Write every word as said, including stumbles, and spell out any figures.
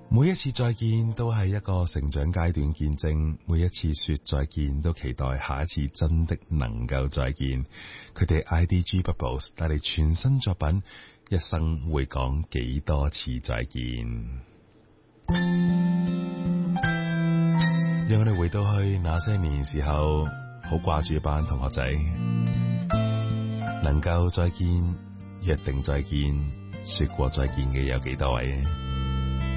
每一次再見都係一個成長階段見證，每一次說再見都期待下一次真的能夠再見。佢哋 I D G Bubbles 帶嚟全新作品，一生會講幾多次再見。讓我哋回到去那些年時候，好掛住一班同學仔，能夠再見，約定再見，說過再見嘅有幾多位？